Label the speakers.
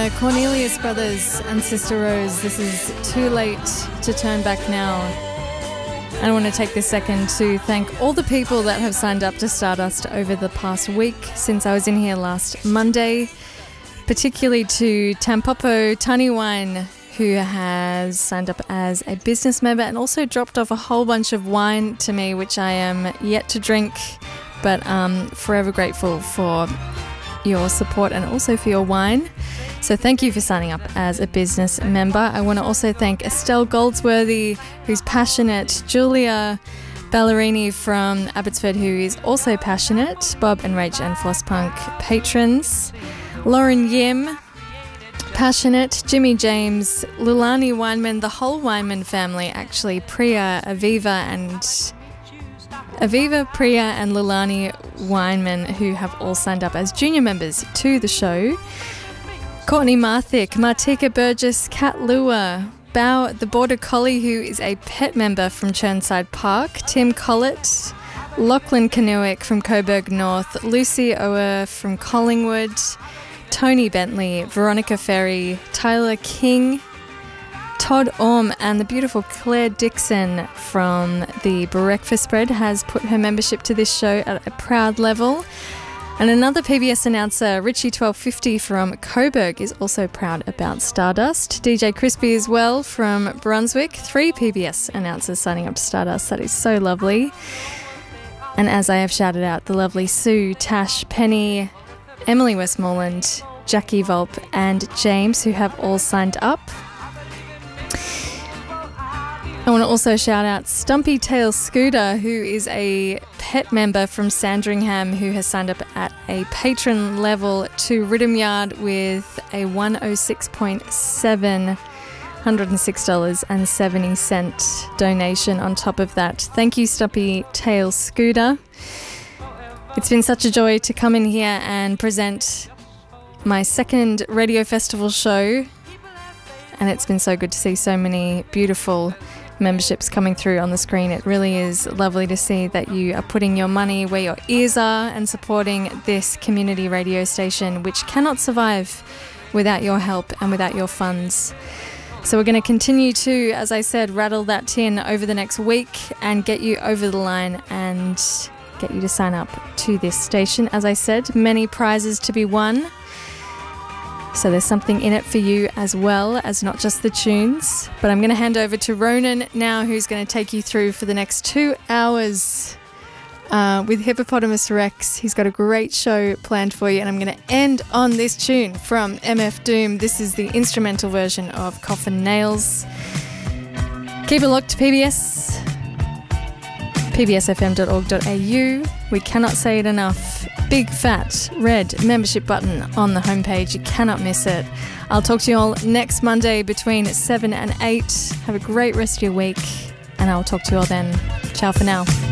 Speaker 1: the Cornelius Brothers and Sister Rose. This is Too Late to Turn Back Now. I want to take this second to thank all the people that have signed up to Stardust over the past week since I was in here last Monday, particularly to Tampopo Taniwine, who has signed up as a business member and also dropped off a whole bunch of wine to me, which I am yet to drink, but forever grateful for your support and also for your wine. So thank you for signing up as a business member. I want to also thank Estelle Goldsworthy, who's passionate, Julia Ballerini from Abbotsford, who is also passionate, Bob and Rach and Flosspunk patrons, Lauren Yim, passionate, Jimmy James, Lulani Weinman, the whole Weinman family actually, Priya, Aviva, Priya and Lulani Weinman, who have all signed up as junior members to the show. Courtney Marthick, Martika Burgess, Kat Lua, Bao the Border Collie, who is a pet member from Churnside Park, Tim Collett, Lachlan Kanuick from Coburg North, Lucy Ower from Collingwood, Tony Bentley, Veronica Ferry, Tyler King, Todd Orm, and the beautiful Claire Dixon from the Breakfast Spread has put her membership to this show at a proud level. And another PBS announcer, Richie 1250 from Coburg, is also proud about Stardust. DJ Crispy as well from Brunswick. 3 PBS announcers signing up to Stardust. That is so lovely. And as I have shouted out, the lovely Sue, Tash, Penny, Emily Westmoreland, Jackie Volp and James, who have all signed up. I want to also shout out Stumpy Tail Scooter, who is a pet member from Sandringham, who has signed up at a patron level to Rhythm Yard with a 106.7 $106.70 donation on top of that. Thank you, Stumpy Tail Scooter. It's been such a joy to come in here and present my second radio festival show, and it's been so good to see so many beautiful memberships coming through on the screen. It really is lovely to see that you are putting your money where your ears are and supporting this community radio station, which cannot survive without your help and without your funds. So we're going to continue to, as I said, rattle that tin over the next week and get you over the line and get you to sign up to this station. As I said, many prizes to be won. So there's something in it for you as well as not just the tunes. But I'm going to hand over to Ronan now, who's going to take you through for the next 2 hours with Hippopotamus Rex. He's got a great show planned for you, and I'm going to end on this tune from MF Doom. This is the instrumental version of Coffin Nails. Keep it locked to PBS, pbsfm.org.au. We cannot say it enough. Big fat red membership button on the homepage. You cannot miss it. I'll talk to you all next Monday between 7 and 8. Have a great rest of your week, and I'll talk to you all then. Ciao for now.